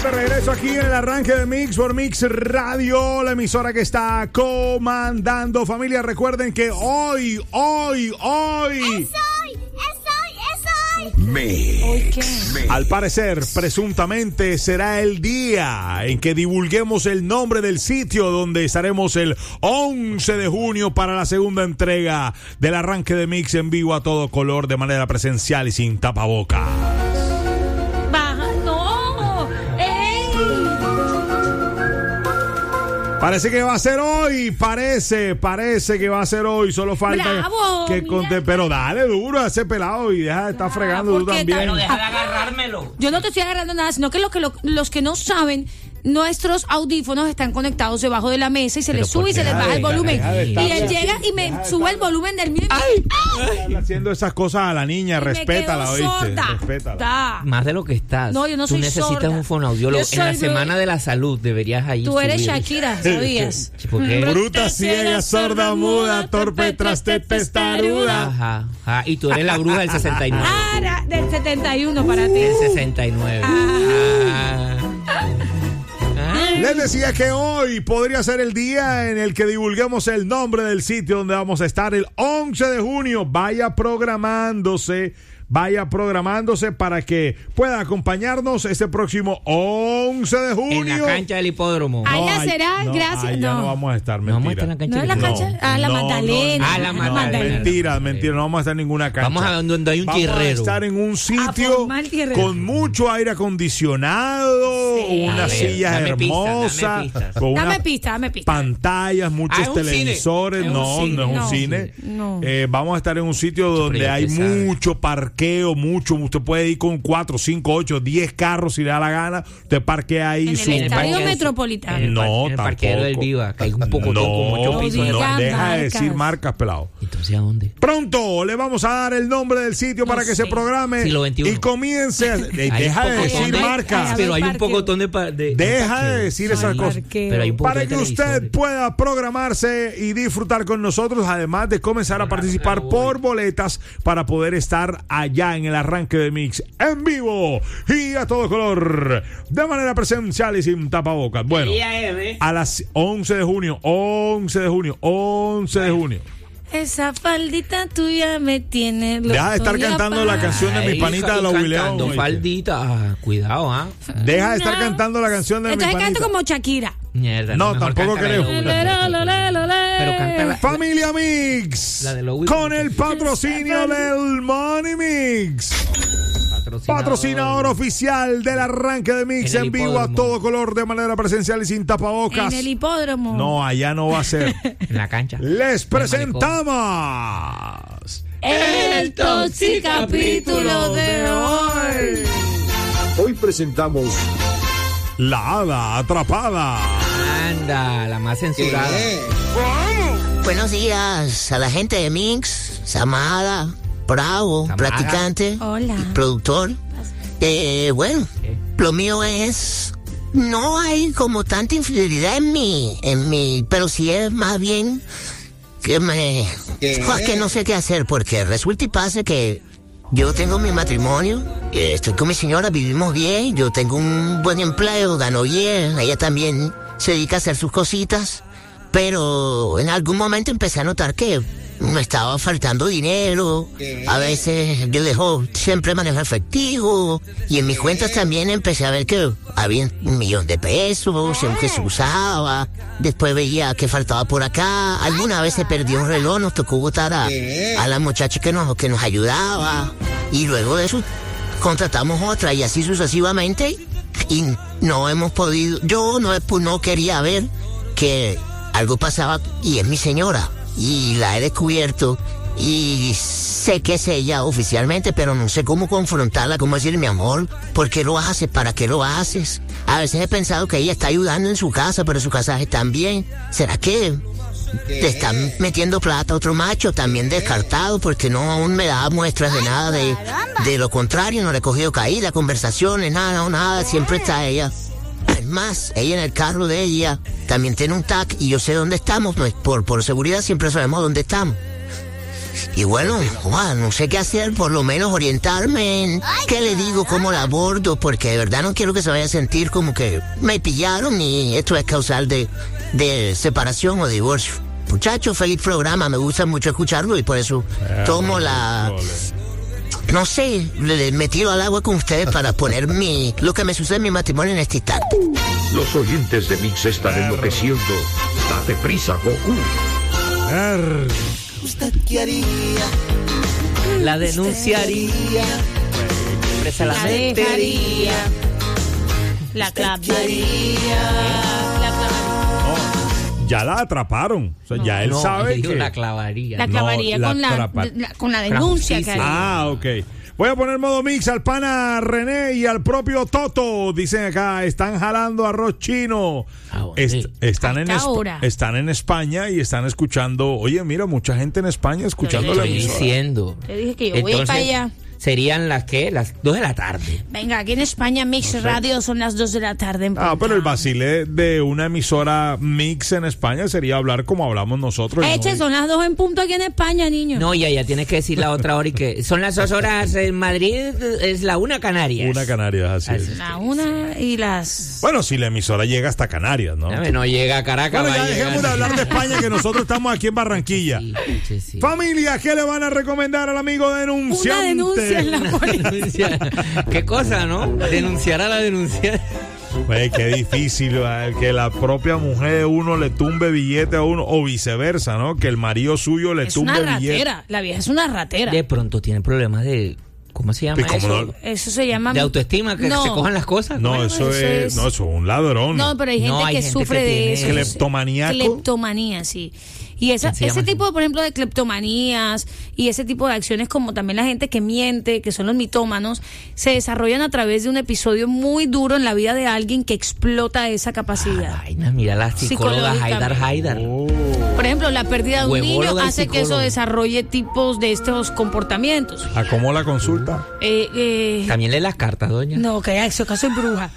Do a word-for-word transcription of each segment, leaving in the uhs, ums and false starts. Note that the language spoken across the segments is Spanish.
de regreso aquí en el arranque de Mix por Mix Radio, la emisora que está comandando. Familia, recuerden que hoy, hoy, hoy... ¡Es hoy! ¡Es hoy! ¡Es hoy! Mix. Al parecer, presuntamente, será el día en que divulguemos el nombre del sitio donde estaremos el once de junio para la segunda entrega del arranque de Mix en vivo a todo color, de manera presencial y sin tapabocas. Parece que va a ser hoy, parece, parece que va a ser hoy, solo falta Bravo, que conte, pero dale duro a ese pelado y deja de estar fregando tú también. Pero deja de agarrármelo. Yo no te estoy agarrando nada, sino que, lo que lo, los que no saben, nuestros audífonos están conectados debajo de la mesa y se les sube y se les baja el volumen. Y él llega y me sube el volumen del mío. ¡Ay! Está haciendo esas cosas a la niña, respétala, ¿oíste? Sorda. Respétala. Da. Más de lo que estás. No, yo no Tú soy necesitas sorda. un fonoaudiólogo. Yo En la soy semana bru- de la salud deberías ahí Tú eres subir. Shakira, ¿sabías? ¿Por qué? Bruta, ciega, sorda, muda, torpe, traste, testaruda. Ajá, ajá. Y tú eres la bruja del sesenta y nueve. Ah, era del setenta y uno para ti. Del sesenta y nueve. Ah. Les decía que hoy podría ser el día en el que divulguemos el nombre del sitio donde vamos a estar el once de junio. Vaya programándose, vaya programándose para que pueda acompañarnos este próximo once de junio. En la cancha del hipódromo. Ay, Allá ay, será, no, gracias, allá no. no vamos a estar, No vamos a mentira. estar en la cancha ¿No es la del cancha? Ah, la no, Magdalena. Ah, la Magdalena. Mentira, mentira, no vamos a estar en ninguna cancha. Vamos a donde hay un Vamos tierrero. a estar en un sitio formar tierrero. con mucho aire acondicionado, Sí. unas A ver, sillas dame pistas, hermosas, dame pistas. con Dame unas pista, dame pista. pantallas, muchos Ah, es un cine. televisores. Es un No, cine. no es un No, cine. no. Eh, vamos a estar en un sitio donde pero ya hay usted sabe. mucho parqueo, mucho. Usted puede ir con cuatro, cinco, ocho, diez carros si le da la gana. Usted parquea ahí En su. el estadio parque- metropolitano. En el, No, par- en el tampoco. parqueadero del Viva, que hay un poco no, con muchos No pisos. no, diga deja de marcas. decir marcas, pelado. Entonces, ¿a dónde? Pronto le vamos a dar el nombre del sitio No para que sé. se programe Siglo veintiuno. y comience. a- Eh, Hay deja un de pocotón decir de- marcas. Ay, Pero hay un parqueo. pocotón de, pa- de- Deja de de decir esas Ay, cosas. parqueo. Pero hay un poco Para de que usted televisores. pueda programarse y disfrutar con nosotros, además de comenzar a participar por boletas para poder estar allá en el arranque de Mix en vivo y a todo color, de manera presencial y sin tapabocas. Bueno, a las once de junio, once de junio, once de junio. Esa faldita tuya me tiene loco. Deja de estar y cantando la apagado. canción de mi Ay, panita de los cantando Williams. oíste. faldita. Ah, cuidado, ¿ah? Deja de estar No. cantando la canción de mi Entonces panita. canto como Shakira. Mierda. No, mejor tampoco cántala de creo. los Williams. Pero canta la- Familia Mix, La de los Williams. con el patrocinio del Money Mix, patrocinador oficial del arranque de Mix En el en vivo a hipódromo. todo color, de manera presencial y sin tapabocas. En el hipódromo. No, allá no va a ser. En la cancha. Les En el malecón. presentamos El toxicapítulo de hoy. Hoy presentamos La Hada Atrapada. Anda, la más censurada. Buenos días a la gente de Mix, Samada, Bravo, Samada. practicante, Hola. productor. Eh, bueno, ¿Qué? lo mío es... No hay como tanta infidelidad en mí, en mí, pero sí es más bien que me... Pues que no sé qué hacer, porque resulta y pasa que yo tengo mi matrimonio, eh, estoy con mi señora, vivimos bien, yo tengo un buen empleo, gano bien, ella también se dedica a hacer sus cositas, pero en algún momento empecé a notar que me estaba faltando dinero, a veces yo dejo siempre manejar efectivo, y en mis cuentas también empecé a ver que había un millón de pesos, en que se usaba, después veía que faltaba por acá, alguna vez se perdió un reloj, nos tocó botar a, a la muchacha que nos, que nos ayudaba, y luego de eso contratamos otra, y así sucesivamente, y no hemos podido, yo no, he- no quería ver que algo pasaba, y es mi señora, y la he descubierto, y sé que es ella oficialmente, pero no sé cómo confrontarla, cómo decirle, mi amor, ¿por qué lo haces? ¿Para qué lo haces? A veces he pensado que ella está ayudando en su casa, pero su casa están bien. ¿Será que te están metiendo plata a otro macho? También descartado, porque no aún me da muestras de nada, de, de lo contrario, no le he cogido caída, conversaciones, nada, no, nada, siempre está ella. Es más, ella en el carro de ella también tiene un T A C y yo sé dónde estamos, pues, por, por seguridad siempre sabemos dónde estamos. Y bueno, wow, no sé qué hacer, por lo menos orientarme en qué le digo, cómo la abordo, porque de verdad no quiero que se vaya a sentir como que me pillaron y esto es causal de, de separación o divorcio. Muchachos, feliz programa, me gusta mucho escucharlo y por eso tomo la... No sé, le, me tiro al agua con ustedes para poner mi lo que me sucede en mi matrimonio en este instante. Los oyentes de Mix están enloqueciendo. Date prisa, Goku. Er, ¿Usted qué haría? La denunciaría. Presa la La metería. dejaría. La clavaría. La clavaría. ya la atraparon. O sea, ya él No, sabe dijo que... la clavaría. La No, clavaría la con, la, atrapa- la- con la denuncia que justicia. haría. Ah, ok. Voy a poner modo mix al pana René y al propio Toto. Dicen acá, están jalando arroz chino. Ah, bueno, Est- sí. están, A en esta Espa- hora. están en España y están escuchando. Oye, mira, mucha gente en España escuchando Yo la Estoy emisora. diciendo. Te dije que yo voy a ir para allá. Serían las que las dos de la tarde. Venga, aquí en España Mix Radio son las dos de la tarde. En Ah, punto. pero el vacile de una emisora mix en España sería hablar como hablamos nosotros. Eche, ¿no? son las dos en punto aquí en España, niño. No, ya, ya tienes que decir la otra hora y que son las dos horas en Madrid, es la una Canarias. Una Canarias, así Así es. La una y las... Bueno, si la emisora llega hasta Canarias, ¿no? Dame, no llega a Caracas. Bueno, va ya a dejemos de llegar. hablar de España, que nosotros estamos aquí en Barranquilla. Sí, sí, sí. Familia, ¿qué le van a recomendar al amigo denunciante? Una denuncia en la policía. Denunciar. Qué cosa, ¿no? Denunciar a la denuncia. Pues qué difícil, eh, que la propia mujer de uno le tumbe billete a uno, o viceversa, ¿no? Que el marido suyo le Es una tumbe billete. ratera. La vieja es una ratera. De pronto tiene problemas de... ¿Cómo se llama ¿Y cómo eso? no? Eso se llama... De autoestima, que No. se cojan las cosas. No, Bueno, eso, eso es, es- no, eso es un ladrón. No, pero hay gente No, hay que gente sufre que de tiene- eso. ¿Cleptomaníaco? Cleptomanía, sí. Y esa, ¿Quién se ese llama tipo, eso? por ejemplo, de cleptomanías y ese tipo de acciones, como también la gente que miente, que son los mitómanos, se desarrollan a través de un episodio muy duro en la vida de alguien que explota esa capacidad. Vaina, mira la psicóloga Haidar Haidar. Oh. Por ejemplo, la pérdida de un niño Huevóloga y hace que eso psicóloga. desarrolle tipos de estos comportamientos. ¿A cómo la consulta? Eh, eh, También lee las cartas, doña. no, que eso que soy bruja.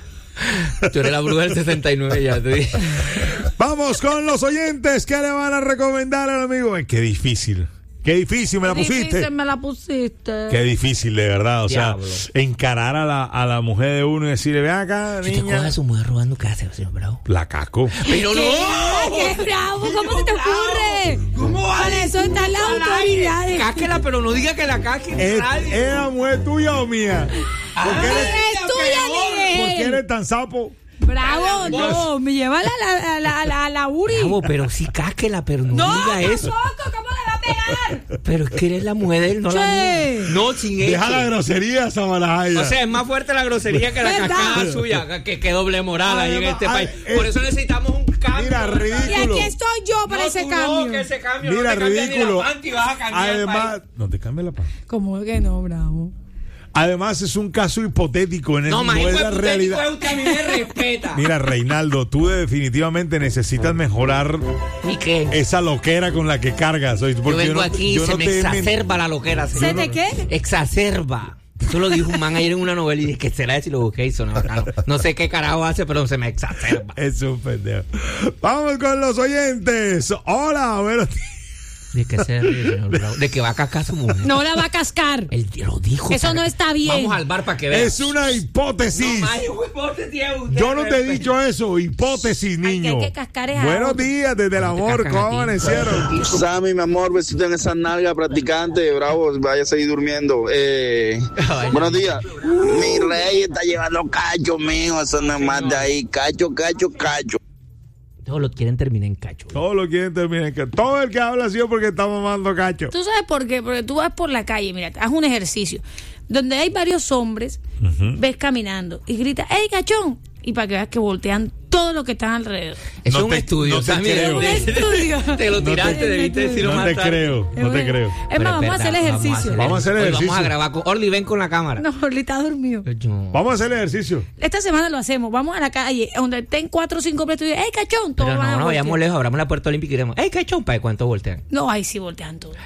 Tú eres la bruja del sesenta y nueve ya, te dije. Vamos con los oyentes. ¿Qué le van a recomendar al amigo? Ay, qué difícil. Qué difícil, me la pusiste. Difícil me la pusiste. Qué difícil, de verdad. O Diablo. sea, encarar a la, a la mujer de uno y decirle, ven acá, Si te niña. coges a su mujer robando, ¿qué hace, señor Bravo? La caco. ¡Pero ¿Qué? ¡Qué bravo! ¿Cómo se te ocurre? ¿Cómo va? Para eso están las autoridades. Cásquela, pero no diga que la casque en ¿Es, radio. ¿Es la mujer tuya o mía? ¿Por qué eres, Es tuya, ni por de qué él. eres tan sapo? Bravo, no, me lleva a la, la, la, la, la Uri. Bravo, pero sí cásquela, pero no, No, diga eso. tampoco, ¿cómo le va a pegar? Pero es que eres la mujer de él, no la Che. mía. No, sin eso. Deja la grosería, Samalajaya. O sea, es más fuerte la grosería que la ¿Verdad? cascada suya, que, que doble moral ahí en Además, este ay, país. es- Por eso necesitamos un cambio. Mira, ¿verdad? Y ridículo. aquí estoy yo para No, ese tú cambio. No, que ese cambio Mira, no te cambia ni ridículo. la panty, vas a cambiar el Además, país. no te cambia la pan. ¿Cómo que no, bravo? Además, es un caso hipotético en el No, más no es la hipotético realidad. es usted, a mí me respeta. Mira, Reinaldo, tú definitivamente necesitas mejorar ¿Y qué? esa loquera con la que cargas. ¿oíste? Yo Porque vengo no- aquí y yo se no me te he men- exacerba la loquera. ¿Se señor. te qué? Exacerba. Eso lo dijo un man ayer en una novela y dije que será si lo busqué y sonaba bacano. No sé qué carajo hace, pero se me exacerba. Es un pendejo. Vamos con los oyentes. Hola, bueno. ¿De qué se ríe, señor Bravo? De que va a cascar a su mujer. No la va a cascar. Él lo dijo. Eso no está bien. Vamos al bar para que veas. Es una hipótesis. No, más hipótesis es usted, Yo no te he respeto. dicho eso, hipótesis, Al que niño. hay que cascar es a Buenos otro. días desde el No te amor, cascan a ¿cómo ti. amanecieron? Sammy, mi amor, besito en esa nalga practicante, bravo, vaya a seguir durmiendo. Eh, Ay, buenos días. Mi rey está llevando cacho, mijo, eso no es más de ahí. Cacho, cacho, cacho. Todos lo quieren terminar en cacho. Todo lo quieren terminar en cacho. Todo el que habla ha sido porque está mamando cacho. ¿Tú sabes por qué? Porque tú vas por la calle, mira, haz un ejercicio. Donde hay varios hombres, ves caminando y grita, ¡ey, cachón! Y para que veas que voltean todo lo que están alrededor. Es No un te- estudio, no te Sammy, creo. de- Un estudio. Te lo No te- tiraste, debiste decirlo No más te tarde. creo, no te creo. Es más, vamos a hacer el ejercicio. Vamos a hacer el Hoy ejercicio. Vamos a grabar con Orly, ven con la cámara. No, Orly está dormido. Yo- Vamos a hacer el ejercicio. Esta semana lo hacemos. Vamos a la calle, donde estén cuatro o cinco hombres, tú dices, ¡ey, cachón! Todos Pero van no, a no vayamos voltear. lejos, abramos la puerta olímpica y diremos, ¡ey, qué chompa! ¿De cuánto voltean? No, ahí sí voltean todos.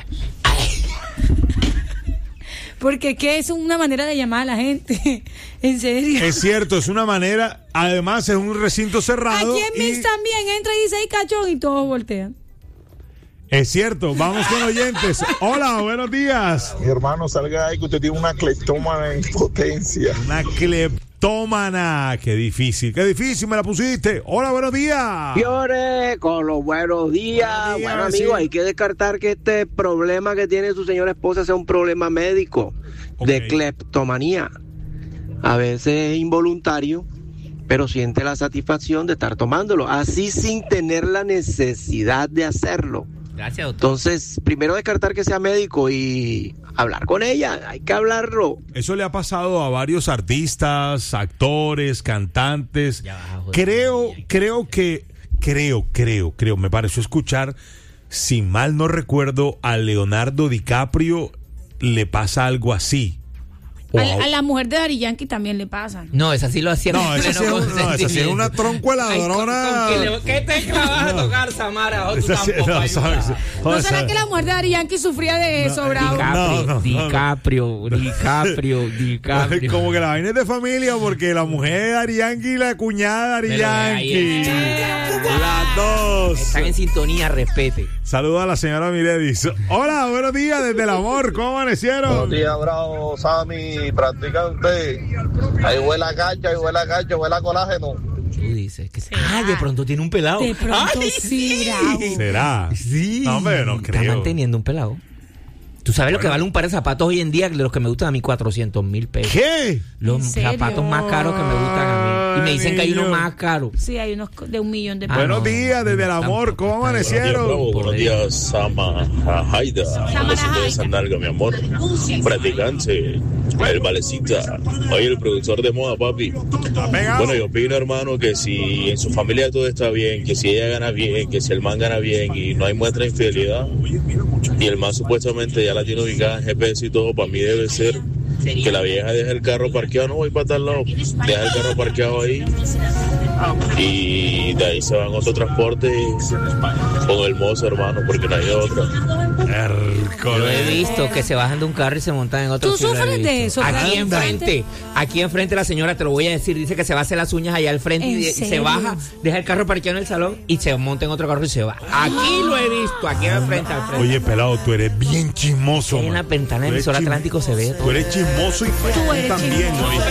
Porque ¿qué es una manera de llamar a la gente? En serio. Es cierto, es una manera. Además, es un recinto cerrado. Aquí en y Mix también entra y dice, ¡ay, cachón! Y todos voltean. Es cierto, vamos con oyentes. Hola, buenos días. Mi hermano, salga ahí que usted tiene una cleptómana en potencia. Una cleptómana. Qué difícil, qué difícil me la pusiste. Hola, buenos días. Señores, con los buenos días. Buenos días, Bueno, amigo, sí. hay que descartar que este problema que tiene su señora esposa sea un problema médico de Ok. cleptomanía. A veces es involuntario, pero siente la satisfacción de estar tomándolo, así sin tener la necesidad de hacerlo. Gracias, doctor. Entonces, primero descartar que sea médico y hablar con ella, hay que hablarlo. Eso le ha pasado a varios artistas, actores, cantantes. Ya va, joder. Creo, creo que, creo, creo, creo, me pareció escuchar, si mal no recuerdo, a Leonardo DiCaprio le pasa algo así. O A, a- a la mujer de Daddy Yankee también le pasa. No, esa sí lo hacía. No, en esa pleno sí es un- no, esa sí es consentimiento. una troncueladrona. Ay, ¿con- con qué, le- ¿Qué te vas a tocar, Samara? O tú Esa sí- tampoco no, ayudas. sabes, ¿No o sea, será que la mujer de Daddy Yankee sufría de eso, bravo? DiCaprio, No, no, no, DiCaprio, DiCaprio, DiCaprio. como que la vaina es de familia, porque la mujer de Daddy Yankee y la cuñada de Daddy Pero ahí Yankee. Las dos. Están en sintonía, respete. Saluda a la señora Miredis. Hola, buenos días desde el amor. ¿Cómo amanecieron? Buenos días, bravo, Sammy, practicante. Ahí huele a cacho, ahí huele a cacho, huele a colágeno. Tú dices que ah, de pronto tiene un pelado. De pronto Ay, sí, bravo. ¿Será? Sí. No, hombre, no Está creo. manteniendo un pelado. ¿Tú sabes lo que vale un par de zapatos hoy en día? De los que me gustan a mí, cuatrocientos mil pesos. ¿Qué? Los ¿En serio? zapatos más caros que me gustan a mí. Y me dicen que hay unos Niño. más caros. Sí, hay unos co- de un millón de Ah, pesos. Buenos no, días desde el no, amor. tampoco ¿Cómo está bien. amanecieron? Buenos días, Sama Haida, un besito de sandalga, mi amor. Practicante, el valecita. Oye, el productor de moda, papi. ¿Está pegado? Bueno, yo opino, hermano, que si en su familia todo está bien, que si ella gana bien, que si el man gana bien y no hay muestra de infidelidad, y el man supuestamente ya la tiene ubicada en G P S y todo, para mí debe ser que la vieja deja el carro parqueado, no voy para tal lado, deja el carro parqueado ahí y de ahí se van otro transporte con el mozo, hermano, porque no hay otra. Yo he visto que se bajan de un carro y se montan en otro. ¿Tú sí lo he sufres de visto. eso, Aquí Fran? enfrente, aquí enfrente la señora, te lo voy a decir, dice que se va a hacer las uñas allá al frente y, ¿En de- y se serio? baja, deja el carro parqueado en el salón y se monta en otro carro y se va. Aquí lo he visto, aquí enfrente al frente. Oye, pelado, tú eres bien chismoso. en man. la ventana Tú del eres emisor chis- Atlántico se ve todo. Tú eres chismoso y Tú eres también, chismoso. ¿oíste?